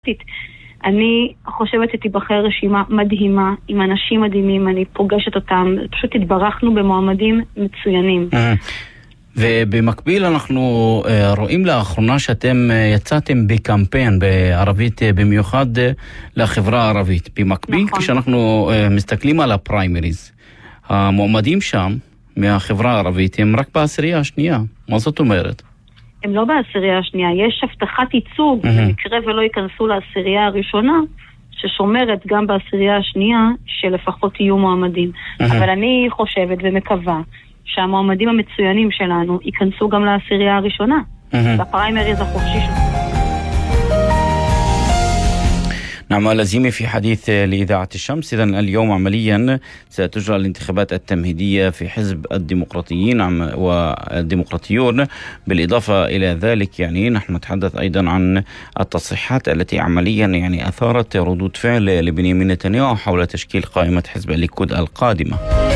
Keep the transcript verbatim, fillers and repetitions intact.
דמוקרטית. אני חושבת שתיבחר רשימה מדהימה, עם אנשים מדהימים, אני פוגשת אותם, פשוט התברכנו במועמדים מצוינים. ובמקביל אנחנו רואים לאחרונה שאתם יצאתם בקמפיין בערבית במיוחד לחברה הערבית. במקביל נכון. כשאנחנו מסתכלים על הפריימריז, המועמדים שם מהחברה הערבית הם רק בעשירייה השנייה. מה זאת אומרת? הם לא בעשירייה השנייה, יש הבטחת ייצוג, mm-hmm. במקרה ולא ייכנסו לעשירייה הראשונה, ששומרת גם בעשירייה השנייה שלפחות יהיו מועמדים. Mm-hmm. אבל אני חושבת ומקווה שהמועמדים המצוינים שלנו ייכנסו גם לעשירייה הראשונה, בפריימריז החופשי שלנו. نعم لازمي في حديث لإذاعة الشمس. إذن اليوم عمليا ستجرى الانتخابات التمهيدية في حزب الديمقراطيين والديمقراطيون. بالإضافة إلى ذلك يعني نحن نتحدث أيضا عن التصريحات التي عمليا يعني أثارت ردود فعل لبنيامين نتنياهو حول تشكيل قائمة حزب الليكود القادمة.